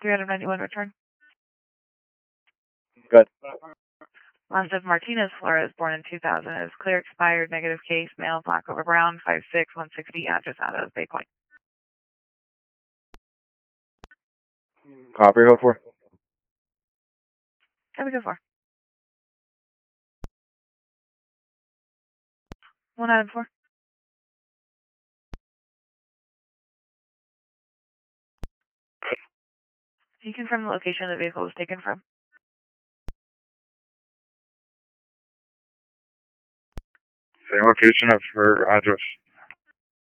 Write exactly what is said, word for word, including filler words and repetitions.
three ninety-one return. Good. Joseph Martinez Flores, born in two thousand, is clear expired, negative case, male, black over brown, five six, one sixty, address out of Bay Point. Copy, hold for. Have a good four. One out of four. Can you confirm the location the vehicle was taken from? Same location of her address.